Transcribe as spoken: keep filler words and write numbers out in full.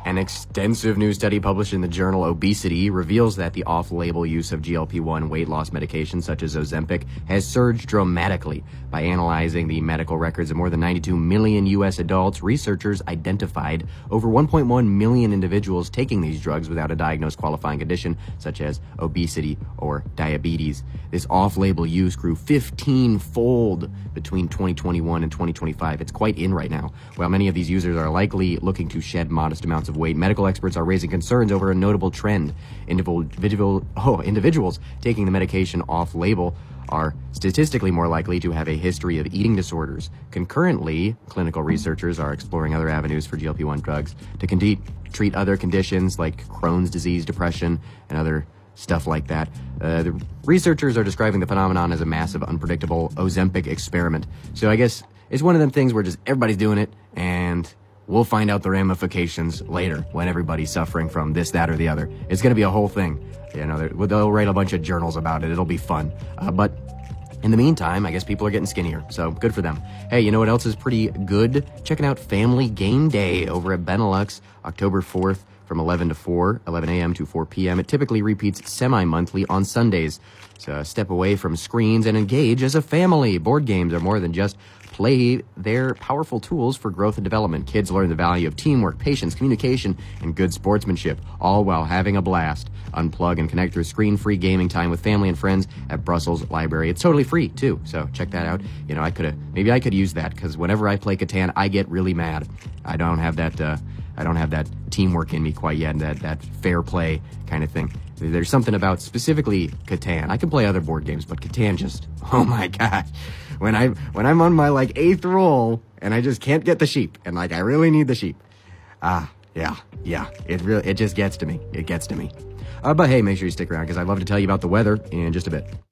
An extensive new study published in the journal Obesity reveals that the off-label use of G L P one weight loss medications such as Ozempic has surged dramatically. By analyzing the medical records of more than ninety-two million U S adults, researchers identified over one point one million individuals taking these drugs without a diagnosed qualifying condition such as obesity or diabetes. This off-label use grew fifteen-fold between twenty twenty-one and twenty twenty-five. It's quite in right now. While many of these users are likely looking to shed modest amounts of weight, medical experts are raising concerns over a notable trend. Individual, oh, individuals taking the medication off-label are statistically more likely to have a history of eating disorders. Concurrently, clinical researchers are exploring other avenues for G L P one drugs to con- treat other conditions like Crohn's disease, depression, and other stuff like that. Uh, the researchers are describing the phenomenon as a massive, unpredictable Ozempic experiment. So I guess it's one of them things where just everybody's doing it, and we'll find out the ramifications later when everybody's suffering from this, that, or the other. It's going to be a whole thing. You know, they'll write a bunch of journals about it. It'll be fun. Uh, but in the meantime, I guess people are getting skinnier, so good for them. Hey, you know what else is pretty good? Checking out Family Game Day over at Benelux, October fourth from eleven to four, eleven a.m. to four p.m. It typically repeats semi-monthly on Sundays. So step away from screens and engage as a family. Board games are more than just play. They're powerful tools for growth and development. Kids learn the value of teamwork, patience, communication, and good sportsmanship, all while having a blast. Unplug and connect through screen-free gaming time with family and friends at Brussels Library. It's totally free, too, so check that out. You know, I could have, maybe I could use that, because whenever I play Catan, I get really mad. I don't have that, uh, I don't have that teamwork in me quite yet, that, that fair play kind of thing. There's something about specifically Catan. I can play other board games, but Catan just, oh my gosh. When I when I'm on my like eighth roll and I just can't get the sheep, and like I really need the sheep. Ah, yeah, yeah. It really it just gets to me. It gets to me. Uh, but hey, make sure you stick around because I'd love to tell you about the weather in just a bit.